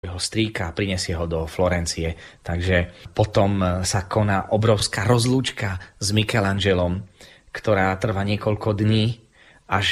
jeho strýka a prinesie ho do Florencie. Takže potom sa koná obrovská rozlúčka s Michelangelom, ktorá trvá niekoľko dní, až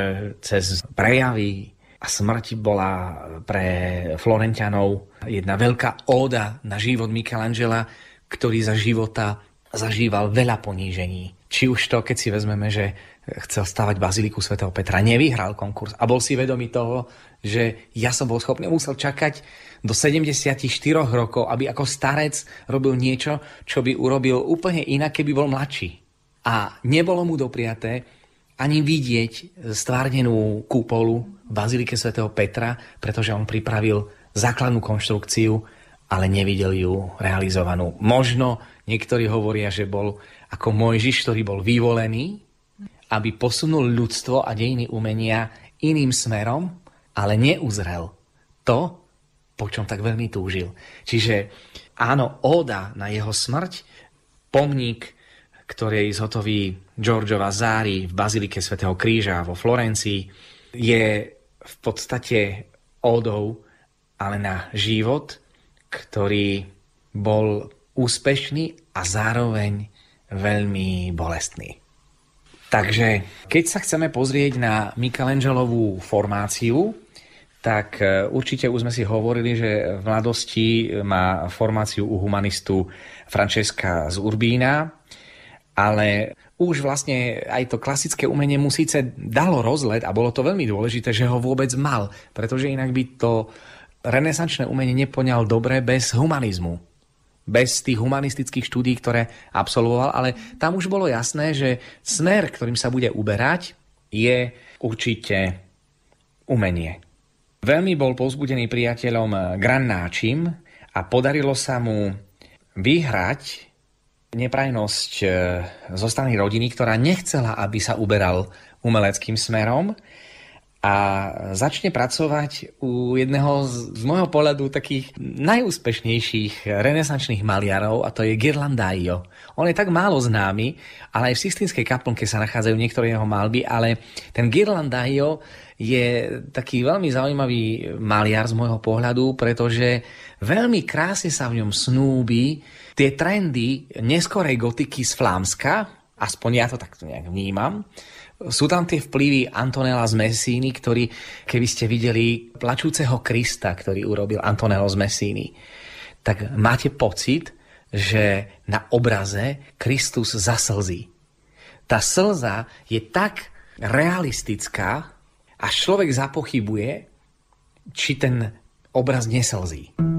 cez prejavy a smrť bola pre Florenťanov jedna veľká óda na život Michelangela, ktorý za života zažíval veľa ponížení. Či už to, keď si vezmeme, že chcel stavať baziliku svätého Petra, nevyhral konkurs a bol si vedomý toho, že ja som bol schopný, musel čakať do 74 rokov, aby ako starec robil niečo, čo by urobil úplne inak, keby bol mladší. A nebolo mu dopriaté ani vidieť stvárnenú kúpolu v bazilike svätého Petra, pretože on pripravil základnú konštrukciu, ale nevidel ju realizovanú. Možno niektorí hovoria, že bol ako Mojžiš, ktorý bol vyvolený, aby posunul ľudstvo a dejiny umenia iným smerom, ale neuzrel to, po čom tak veľmi túžil. Čiže áno, óda na jeho smrť, pomník, ktorý zhotoví Giorgio Vasari v bazilike svätého Kríža vo Florencii, je v podstate ódou, ale na život, ktorý bol úspešný a zároveň veľmi bolestný. Takže keď sa chceme pozrieť na Michelangelovú formáciu, tak určite už sme si hovorili, že v mladosti má formáciu u humanistu Francesca z Urbína, ale už vlastne aj to klasické umenie mu síce dalo rozlet a bolo to veľmi dôležité, že ho vôbec mal, pretože inak by to renesančné umenie nepoňal dobre bez humanizmu. Bez tých humanistických štúdií, ktoré absolvoval, ale tam už bolo jasné, že smer, ktorým sa bude uberať, je určite umenie. Veľmi bol povzbudený priateľom Grannáčim a podarilo sa mu vyhrať neprajnosť zo strany rodiny, ktorá nechcela, aby sa uberal umeleckým smerom, a začne pracovať u jedného z môjho pohľadu takých najúspešnejších renesančných maliarov, a to je Ghirlandaio. On je tak málo známy, ale aj v Sixtínskej kaplnke sa nachádzajú niektoré jeho malby, ale ten Ghirlandaio je taký veľmi zaujímavý maliar z môjho pohľadu, pretože veľmi krásne sa v ňom snúbi tie trendy neskorej gotiky z Flámska, aspoň ja to takto nejak vnímam. Sú tam tie vplyvy Antonella z Messíny, ktorý, keby ste videli plačúceho Krista, ktorý urobil Antonello z Messíny, tak máte pocit, že na obraze Kristus zaslzí. Tá slza je tak realistická, až človek zapochybuje, či ten obraz neslzí.